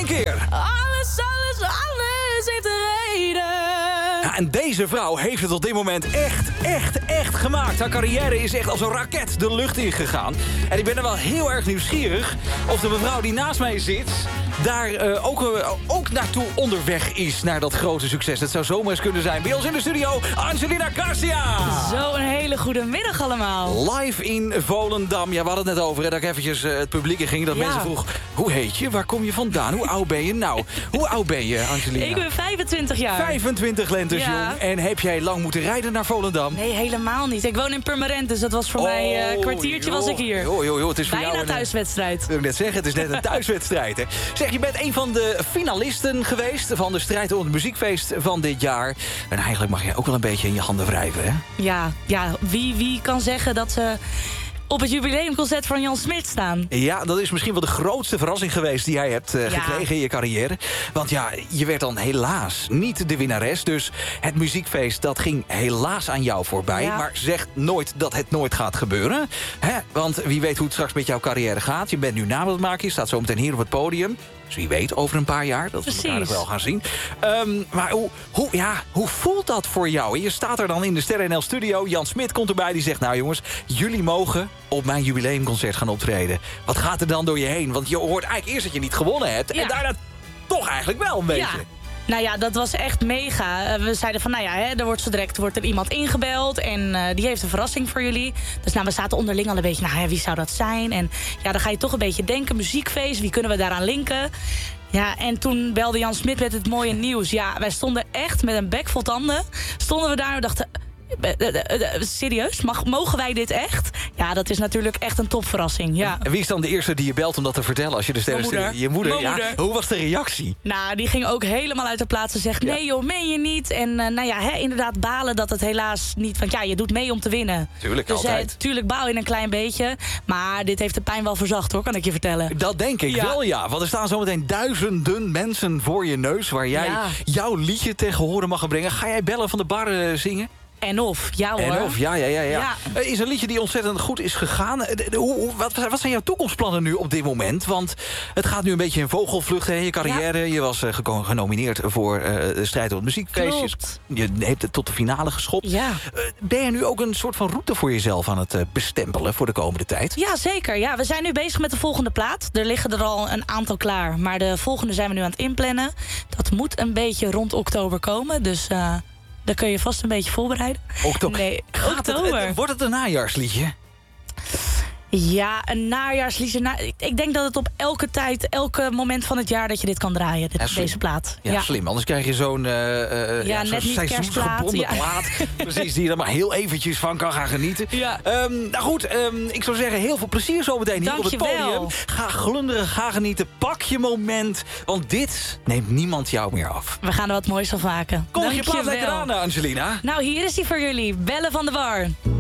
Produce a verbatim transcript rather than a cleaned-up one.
keer. Alles, alles, alles heeft een reden. Ja, en deze vrouw heeft het op dit moment echt, echt, echt gemaakt. Haar carrière is echt als een raket de lucht ingegaan. En ik ben er wel heel erg nieuwsgierig of de mevrouw die naast mij zit daar uh, ook, uh, ook naartoe onderweg is naar dat grote succes. Dat zou zomaar eens kunnen zijn. Bij ons in de studio, Angelina Garcia. Zo, een hele goede middag allemaal. Live in Volendam. Ja, we hadden het net over hè, dat ik eventjes uh, het publiek in ging. Dat ja. mensen vroegen, hoe heet je? Waar kom je vandaan? Hoe oud ben je? Nou, hoe oud ben je, Angelina? Ik ben vijfentwintig jaar. vijfentwintig lentes Ja. jong. En heb jij lang moeten rijden naar Volendam? Nee, helemaal niet. Ik woon in Purmerend, dus dat was voor oh, mij uh, een kwartiertje joh, was ik hier. Joh, joh, joh, het is voor Bijna jou een thuiswedstrijd. Wil ik net zeggen, het is net een thuiswedstrijd. Hè? Zeg, je bent een van de finalisten geweest van de strijd om het muziekfeest van dit jaar. En eigenlijk mag jij ook wel een beetje in je handen wrijven, hè? Ja, ja wie, wie kan zeggen dat ze op het jubileumconcert van Jan Smit staan? Ja, dat is misschien wel de grootste verrassing geweest die jij hebt uh, Ja. gekregen in je carrière. Want ja, je werd dan helaas niet de winnares. Dus het muziekfeest, dat ging helaas aan jou voorbij. Ja. Maar zeg nooit dat het nooit gaat gebeuren. Hè? Want wie weet hoe het straks met jouw carrière gaat. Je bent nu naam aan het maken, je staat zo meteen hier op het podium. Dus wie weet, over een paar jaar, dat we elkaar nog wel gaan zien. Um, maar hoe, hoe, ja, hoe voelt dat voor jou? Je staat er dan in de Sterren N L studio. Jan Smit komt erbij, die zegt, nou jongens, jullie mogen op mijn jubileumconcert gaan optreden. Wat gaat er dan door je heen? Want je hoort eigenlijk eerst dat je niet gewonnen hebt. Ja. En daarna toch eigenlijk wel een beetje. Ja. Nou ja, dat was echt mega. Uh, we zeiden van, nou ja, hè, er wordt zo direct wordt er iemand ingebeld en uh, die heeft een verrassing voor jullie. Dus nou, we zaten onderling al een beetje, nou ja, wie zou dat zijn? En ja, dan ga je toch een beetje denken, muziekfeest, wie kunnen we daaraan linken? Ja, en toen belde Jan Smit met het mooie nieuws. Ja, wij stonden echt met een bek vol tanden. Stonden we daar en dachten, serieus? Mag, mogen wij dit echt? Ja, dat is natuurlijk echt een topverrassing. Ja. En wie is dan de eerste die je belt om dat te vertellen? Als je de sterren Mijn moeder. Je moeder, Mijn ja. moeder. Hoe was de reactie? Nou, die ging ook helemaal uit de plaats. Ze zegt, Ja. nee joh, meen je niet? En uh, nou ja, hè, inderdaad balen dat het helaas niet... Want ja, je doet mee om te winnen. Tuurlijk, dus, altijd. Uh, tuurlijk baal je een klein beetje. Maar dit heeft de pijn wel verzacht hoor, kan ik je vertellen. Dat denk ik Ja. wel, ja. Want er staan zometeen duizenden mensen voor je neus... waar jij Ja. jouw liedje tegen horen mag gaan brengen. Ga jij Bellen van de Bar uh, zingen? En of, ja hoor. En of, ja, ja, ja. ja. Ja. Uh, is een liedje die ontzettend goed is gegaan. Uh, de- de- hoe- hoe- wat, wat zijn jouw toekomstplannen nu op dit moment? Want het gaat nu een beetje in vogelvlucht, hè, je carrière. Je was uh, geko- genomineerd voor uh, de strijd op het muziekfeest. Klopt. Je hebt het tot de finale geschopt. Ja. Uh, ben je nu ook een soort van route voor jezelf aan het uh, bestempelen voor de komende tijd? Ja, zeker. Ja, we zijn nu bezig met de volgende plaat. Er liggen er al een aantal klaar. Maar de volgende zijn we nu aan het inplannen. Dat moet een beetje rond oktober komen. Dus uh, daar kun je vast een beetje voorbereiden. Oktober. Nee, Gaat het- oktober. uh, wordt het een najaarsliedje? Ja, een najaarsliedje. Na, ik, ik denk dat het op elke tijd, elke moment van het jaar... dat je dit kan draaien, dit, Ja, slim. deze plaat. Ja, slim. Anders krijg je zo'n uh, uh, ja, net zo'n niet seizoensgebonden kerstplaat, ja. plaat. Precies, die je er maar heel eventjes van kan gaan genieten. Ja. Um, nou goed, um, ik zou zeggen, heel veel plezier zometeen hier op het Dankjewel. podium. Ga glunderen, ga genieten, pak je moment. Want dit neemt niemand jou meer af. We gaan er wat moois van maken. Kom je plaat Dankjewel. lekker aan, Angelina. Nou, hier is hij voor jullie. Bellen van de Bar.